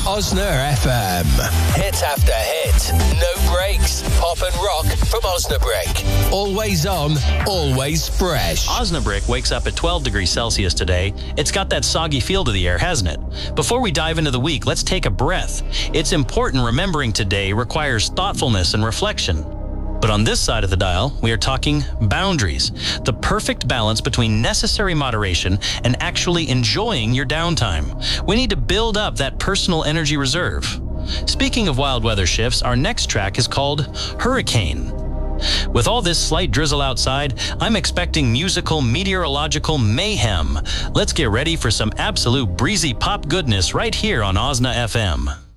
Osna FM. Hit after hit. No breaks. Pop and rock from Osnabrick. Always on, always fresh. Osnabrick wakes up at 12 degrees Celsius today. It's got that soggy feel to the air, hasn't it? Before we dive into the week, let's take a breath. It's important remembering today requires thoughtfulness and reflection. But on this side of the dial, we are talking boundaries, the perfect balance between necessary moderation and actually enjoying your downtime. We need to build up that personal energy reserve. Speaking of wild weather shifts, our next track is called Hurricane. With all this slight drizzle outside, I'm expecting musical meteorological mayhem. Let's get ready for some absolute breezy pop goodness right here on Osna FM.